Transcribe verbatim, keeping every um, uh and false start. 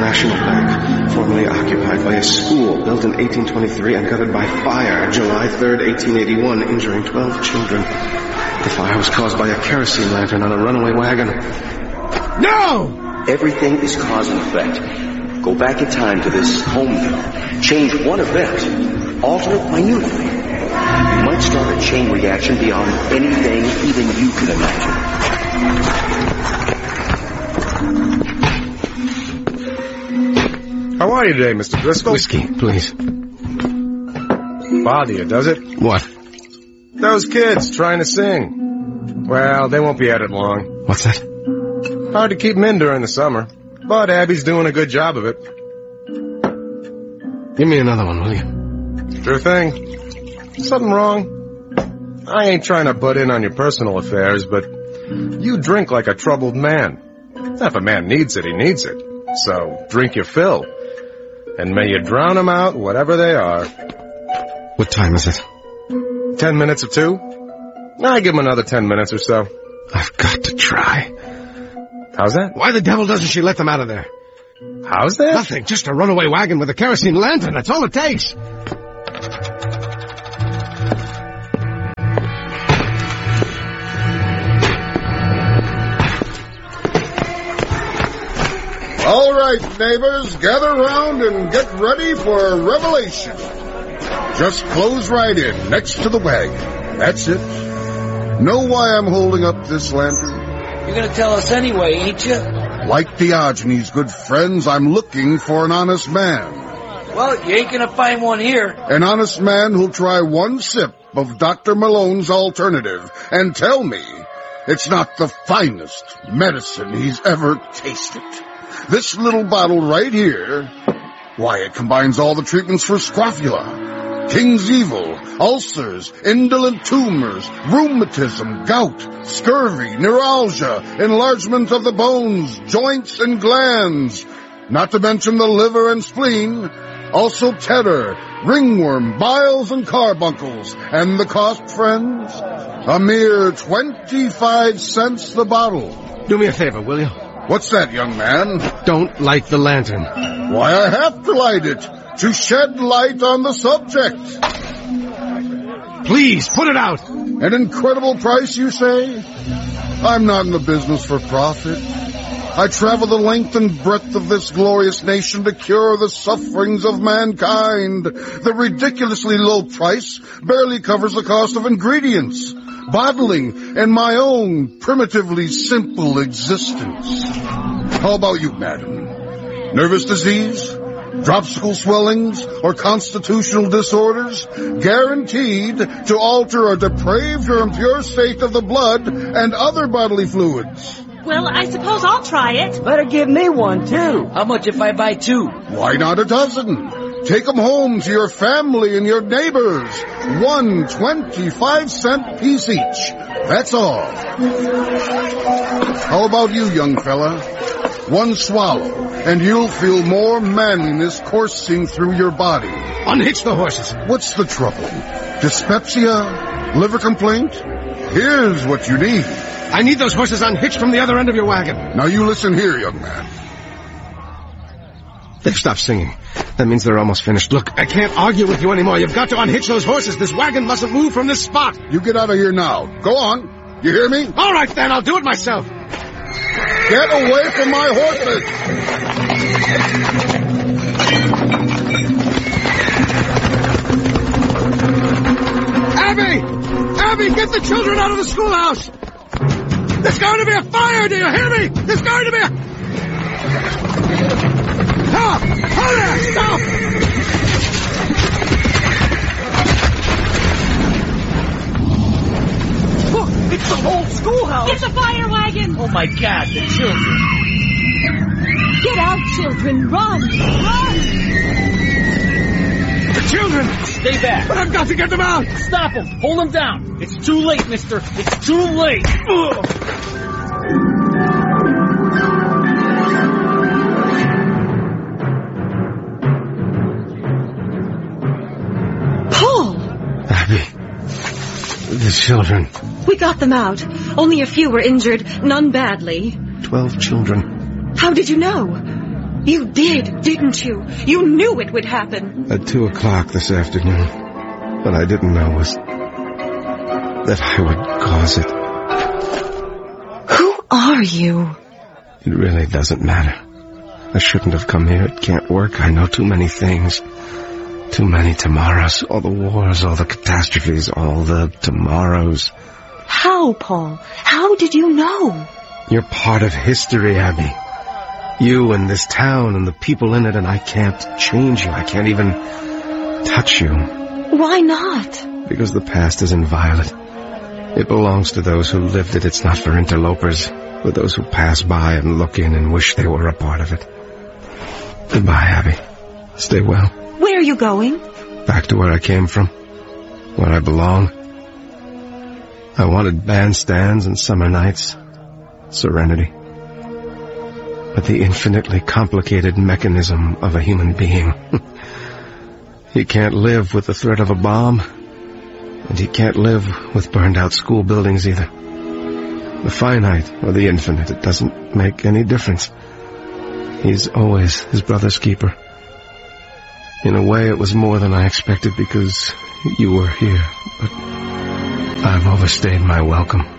National Bank, formerly occupied by a school, built in eighteen twenty-three and gutted by fire July third, eighteen eighty-one, injuring twelve children. The fire was caused by a kerosene lantern on a runaway wagon. No! Everything is cause and effect. Go back in time to this home video. Change one event. Alter it minutely. You might start a chain reaction beyond anything even you can imagine. How are you today, Mister Driscoll? Whiskey, please. Bother you, does it? What? Those kids trying to sing. Well, they won't be at it long. What's that? Hard to keep them in during the summer, but Abby's doing a good job of it. Give me another one, will you? Sure thing. Something wrong? I ain't trying to butt in on your personal affairs, but you drink like a troubled man. If a man needs it, he needs it. So drink your fill. And may you drown them out, whatever they are. What time is it? Ten minutes or two? I give him another ten minutes or so. I've got to try. How's that? Why the devil doesn't she let them out of there? How's that? Nothing. Just a runaway wagon with a kerosene lantern. That's all it takes. All right, neighbors, gather round and get ready for a revelation. Just close right in, next to the wagon. That's it. Know why I'm holding up this lantern? You're gonna tell us anyway, ain't you? Like Diogenes, good friends, I'm looking for an honest man. Well, you ain't gonna find one here. An honest man who'll try one sip of Doctor Malone's alternative and tell me it's not the finest medicine he's ever tasted. This little bottle right here, why, it combines all the treatments for scrofula, King's Evil, ulcers, indolent tumors, rheumatism, gout, scurvy, neuralgia, enlargement of the bones, joints, and glands, not to mention the liver and spleen, also terror, ringworm, biles, and carbuncles. And the cost, friends? A mere twenty-five cents the bottle. Do me a favor, will you? What's that, young man? Don't light the lantern. Why, I have to light it, to shed light on the subject. Please, put it out. An incredible price, you say? I'm not in the business for profit. I travel the length and breadth of this glorious nation to cure the sufferings of mankind. The ridiculously low price barely covers the cost of ingredients, bottling, and my own primitively simple existence. How about you, madam? Nervous disease, dropsical swellings, or constitutional disorders? Guaranteed to alter or deprave your impure state of the blood and other bodily fluids. Well, I suppose I'll try it. Better give me one, too. How much if I buy two? Why not a dozen? Take them home to your family and your neighbors. One twenty-five cent piece each. That's all. How about you, young fella? One swallow, and you'll feel more manliness coursing through your body. Unhitch the horses. What's the trouble? Dyspepsia? Liver complaint? Here's what you need. I need those horses unhitched from the other end of your wagon. Now you listen here, young man. They've stopped singing. That means they're almost finished. Look, I can't argue with you anymore. You've got to unhitch those horses. This wagon mustn't move from this spot. You get out of here now. Go on. You hear me? All right, then. I'll do it myself. Get away from my horses! Abby! Abby, get the children out of the schoolhouse! There's going to be a fire, do you hear me? There's going to be a... Stop! Hold there! Stop! Look, it's the whole schoolhouse. Get the fire wagon. Oh, my God, the children. Get out, children. Run. Run. The children! Stay back. But I've got to get them out! Stop them. Hold them down. It's too late, mister. It's too late. Ugh. Paul! Abby. The children. We got them out. Only a few were injured, none badly. Twelve children. How did you know? You did, didn't you? You knew it would happen. At two o'clock this afternoon. What I didn't know was that I would cause it. Who are you? It really doesn't matter. I shouldn't have come here. It can't work. I know too many things. Too many tomorrows. All the wars, all the catastrophes, all the tomorrows. How, Paul? How did you know? You're part of history, Abby. You and this town and the people in it, and I can't change you. I can't even touch you. Why not? Because the past is inviolate. It belongs to those who lived it. It's not for interlopers, for those who pass by and look in and wish they were a part of it. Goodbye, Abby. Stay well. Where are you going? Back to where I came from. Where I belong. I wanted bandstands and summer nights. Serenity. But the infinitely complicated mechanism of a human being. He can't live with the threat of a bomb. And he can't live with burned-out school buildings either. The finite or the infinite, it doesn't make any difference. He's always his brother's keeper. In a way, it was more than I expected because you were here. But I've overstayed my welcome.